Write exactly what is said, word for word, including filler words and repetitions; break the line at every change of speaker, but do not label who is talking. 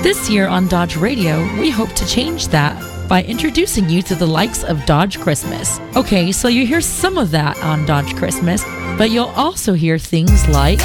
This year on Dodge Radio, we hope to change that by introducing you to the likes of Dodge Christmas. Okay, so you hear some of that on Dodge Christmas, but you'll also hear things like